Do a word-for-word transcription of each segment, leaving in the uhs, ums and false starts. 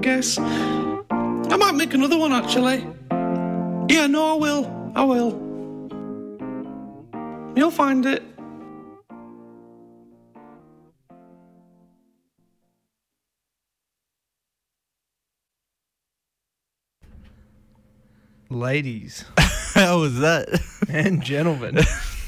guess. I might make another one, actually. Yeah, no, I will. I will. You'll find it. Ladies How was that? and gentlemen,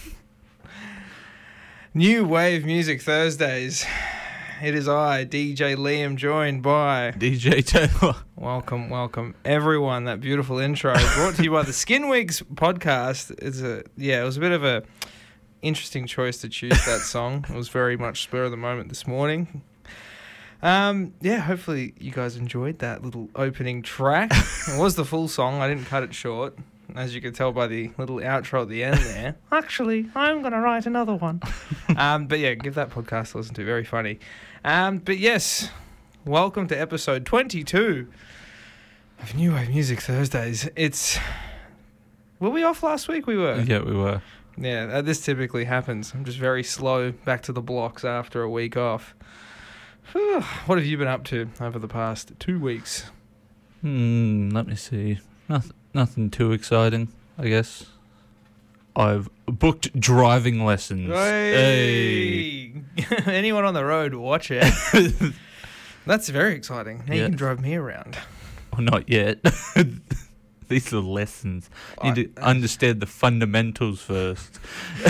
New Wave Music Thursdays. It is I, D J Liam, joined by D J Taylor. welcome, welcome everyone. That beautiful intro brought to you by the Skinwigs podcast. It's a yeah, it was a bit of a interesting choice to choose that song. It was very much spur of the moment this morning. Um, yeah, hopefully you guys enjoyed that little opening track. It was the full song. I didn't cut it short, as you could tell by the little outro at the end there. Actually, I'm going to write another one. um, but yeah, give that podcast a listen to. Very funny. Um, but yes, welcome to episode twenty-two of New Wave Music Thursdays. It's... Were we off last week? We were. Yeah, we were. Yeah, uh, this typically happens. I'm just very slow back to the blocks after a week off. What have you been up to over the past two weeks? Hmm, let me see. Nothing, nothing too exciting, I guess. I've booked driving lessons. Hey! Anyone on the road, watch it. That's very exciting. Now Yeah. you can drive me around. Well, not yet. These are lessons. You need to I- understand the fundamentals first.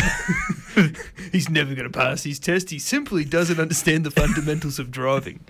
He's never going to pass his test. He simply doesn't understand the fundamentals of driving.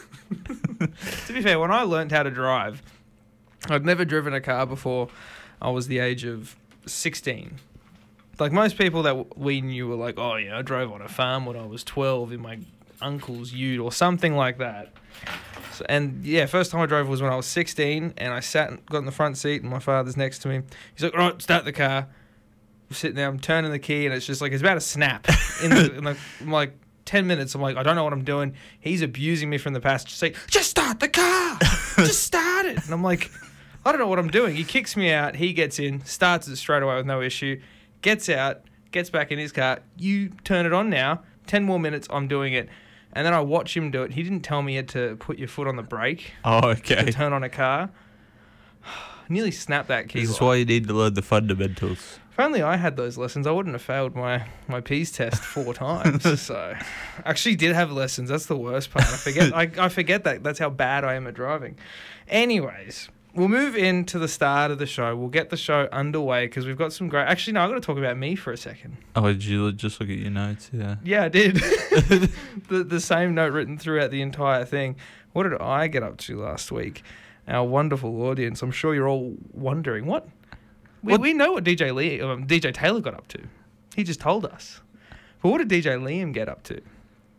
To be fair, when I learned how to drive, I'd never driven a car before I was the age of sixteen. Like most people that we knew were like, oh yeah, I drove on a farm when I was twelve in my uncle's ute or something like that. So, and yeah, first time I drove was when I was sixteen, and I sat and got in the front seat and my father's next to me. He's like, all right, start the car. I'm sitting there, I'm turning the key, and it's just like, it's about to snap. In, the, in the, I'm like, ten minutes, I'm like, I don't know what I'm doing. He's abusing me from the passenger seat. Just start the car. Just start it. And I'm like, I don't know what I'm doing. He kicks me out. He gets in, starts it straight away with no issue, gets out, gets back in his car. You turn it on now. ten more minutes, I'm doing it. And then I watch him do it. He didn't tell me you had to put your foot on the brake Oh, to okay. turn on a car. Nearly snapped that key. This is lock. why you need to learn the fundamentals. If only I had those lessons, I wouldn't have failed my, my P's test four times. So, I actually did have lessons. That's the worst part. I forget. I, I forget that. That's how bad I am at driving. Anyways, we'll move into the start of the show. We'll get the show underway because we've got some great. Actually, no, I've got to talk about me for a second. Oh, did you just look at your notes? Yeah. Yeah, I did. the the same note written throughout the entire thing. What did I get up to last week? Our wonderful audience. I'm sure you're all wondering what. We, What- we know what D J Lee, um, D J Taylor got up to. He just told us. But what did D J Liam get up to?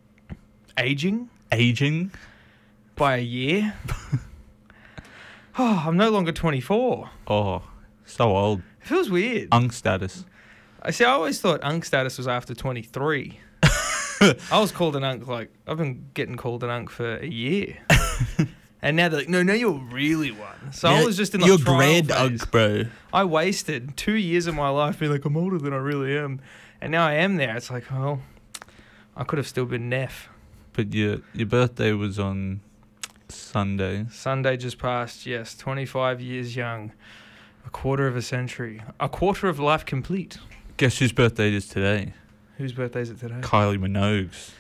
Aging Aging? by a year? Oh, I'm no longer twenty-four. Oh, so old. It feels weird. Unk status. I see. I always thought unk status was after twenty-three. I was called an unk. Like I've been getting called an unk for a year. And now they're like, no, no, you're really one. So I was just in the You're trial grand phase. unk, bro. I wasted two years of my life being like, I'm older than I really am. And now I am there. It's like, well, I could have still been Neff. But your your birthday was on Sunday. Sunday just passed, yes, twenty-five years young. A quarter of a century. A quarter of life complete. Guess whose birthday it is today? Whose birthday is it today? Kylie Minogue's.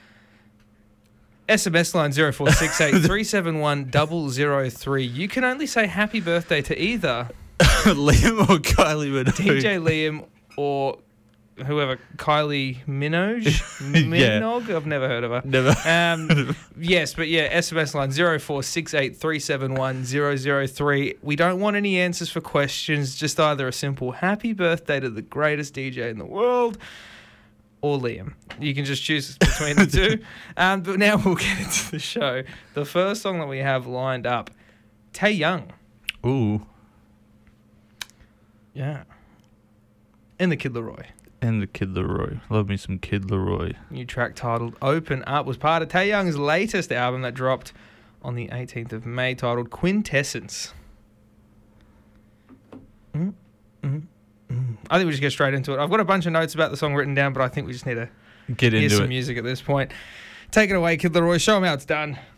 S M S line zero four six eight, three seven one, zero zero three. You can only say happy birthday to either Liam or Kylie Minogue? D J Liam or whoever, Kylie Minogue? Yeah. Minogue? I've never heard of her. Never. Um, yes, but yeah, S M S line zero four six eight, three seven one, zero zero three. We don't want any answers for questions, just either a simple happy birthday to the greatest D J in the world or Liam. You can just choose between the two. Um, but now we'll get into the show. The first song that we have lined up, Tae Young. Ooh. Yeah. And the Kid Laroi. And the Kid Laroi. Love me some Kid Laroi. New track titled Open Up was part of Tae Young's latest album that dropped on the eighteenth of May, titled Quintessence. Mm, mm, mm. I think we just get straight into it. I've got a bunch of notes about the song written down, but I think we just need to Get hear into some it. music at this point. Take it away, Kid Laroi. Show them how it's done.